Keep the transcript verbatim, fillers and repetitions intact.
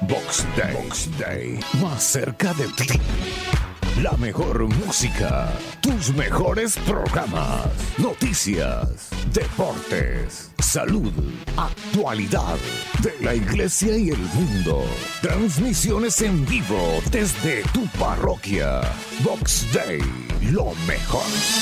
Box Day. Box Day. Más cerca de ti. La mejor música, tus mejores programas, noticias, deportes, salud, actualidad de la iglesia y el mundo. Transmisiones en vivo desde tu parroquia. Box Day, lo mejor.